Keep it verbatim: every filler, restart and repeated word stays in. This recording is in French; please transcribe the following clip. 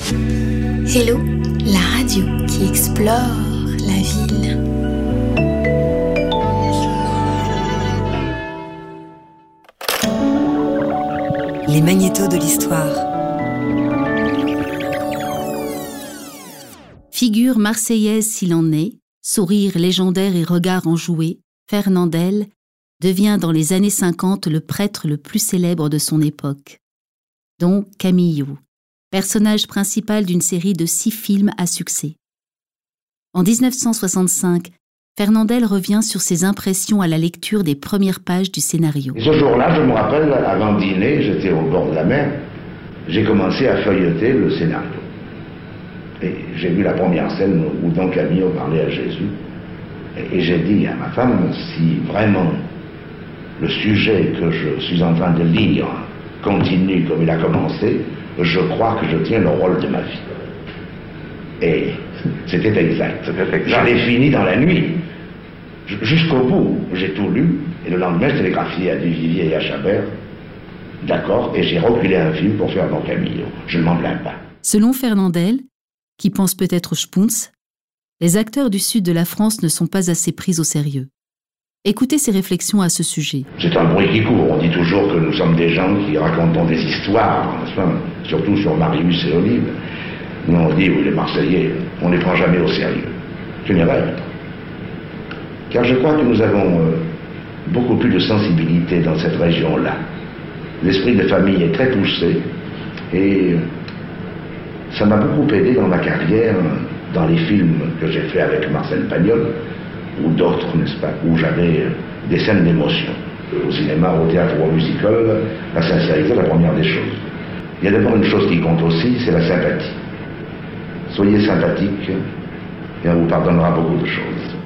Hello, la radio qui explore la ville. Les magnétos de l'histoire. Figure marseillaise s'il en est, sourire légendaire et regard enjoué, Fernandel devient dans les années cinquante le prêtre le plus célèbre de son époque. Don Camillo, personnage principal d'une série de six films à succès. En dix-neuf cent soixante-cinq, Fernandel revient sur ses impressions à la lecture des premières pages du scénario. Et ce jour-là, je me rappelle, avant dîner, j'étais au bord de la mer, j'ai commencé à feuilleter le scénario. Et j'ai vu la première scène où Don Camillo parlait à Jésus. Et j'ai dit à ma femme, si vraiment le sujet que je suis en train de lire continue comme il a commencé, je crois que je tiens le rôle de ma vie. Et c'était exact. J'en ai fini dans la nuit. Jusqu'au bout, j'ai tout lu, et le lendemain, je télégraphié à Duvivier et à Chabert. D'accord, et j'ai reculé un film pour faire Don Camillo. Je ne m'en plains pas. Selon Fernandel, qui pense peut-être Spunz, les acteurs du sud de la France ne sont pas assez pris au sérieux. Écoutez ses réflexions à ce sujet. C'est un bruit qui court. On dit toujours que nous sommes des gens qui racontons des histoires, n'est-ce pas ? Surtout sur Marius et Olive. Nous, on dit, oui, les Marseillais, on ne les prend jamais au sérieux. C'est une erreur. Car je crois que nous avons euh, beaucoup plus de sensibilité dans cette région-là. L'esprit de famille est très poussé et ça m'a beaucoup aidé dans ma carrière, dans les films que j'ai fait avec Marcel Pagnol, ou d'autres, n'est-ce pas, où j'avais des scènes d'émotion. Au cinéma, au théâtre ou au musical, la sincérité est la première des choses. Il y a d'abord une chose qui compte aussi, c'est la sympathie. Soyez sympathique et on vous pardonnera beaucoup de choses.